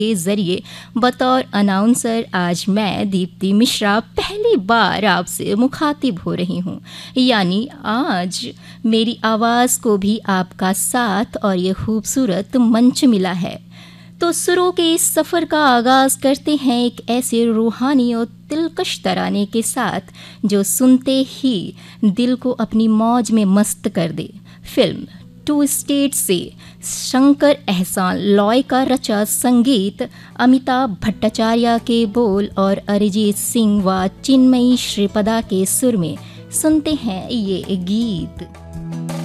के ज़रिए बतौर अनाउंसर आज मैं दीप्ति मिश्रा पहली बार आपसे मुखातिब हो रही हूँ। यानी आज मेरी आवाज़ को भी आपका साथ और ये खूबसूरत मंच मिला है। तो सुरों के इस सफ़र का आगाज़ करते हैं एक ऐसे रूहानी और दिलकश तराने के साथ जो सुनते ही दिल को अपनी मौज में मस्त कर दे। फिल्म टू स्टेट से शंकर एहसान लॉय का रचा संगीत, अमिताभ भट्टाचार्य के बोल और अरिजीत सिंह व चिन्मयी श्रीपदा के सुर में सुनते हैं ये गीत।